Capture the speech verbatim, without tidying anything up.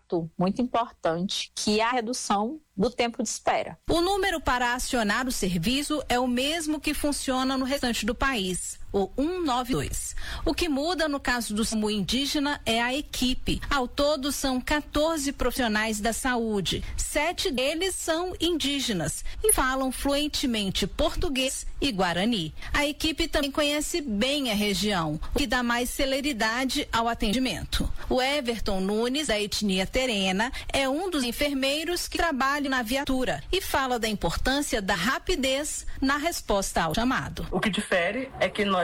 fato muito importante, que é a redução do tempo de espera. O número para acionar o serviço é o mesmo que funciona no restante do país, o cento e noventa e dois. O que muda no caso do SAMU indígena é a equipe. Ao todo são quatorze profissionais da saúde. Sete deles são indígenas e falam fluentemente português e guarani. A equipe também conhece bem a região, o que dá mais celeridade ao atendimento. O Everton Nunes, da etnia terena, é um dos enfermeiros que trabalha na viatura e fala da importância da rapidez na resposta ao chamado. O que difere é que nós